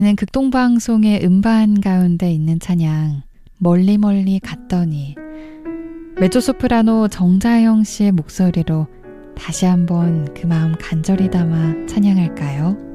는 극동방송의 음반 가운데 있는 찬양 멀리 멀리 갔더니 메조소프라노 정자영 씨의 목소리로 다시 한번 그 마음 간절히 담아 찬양할까요?